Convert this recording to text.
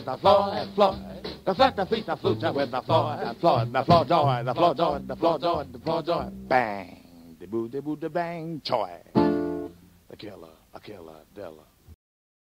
The floor and floor. The flat, the feet, the flute, with the floor and floor, and the floor joy, the floor joy, the floor joy, the floor joy. Bang, de boo, de bang, choy. The killer, a killer, Dilla.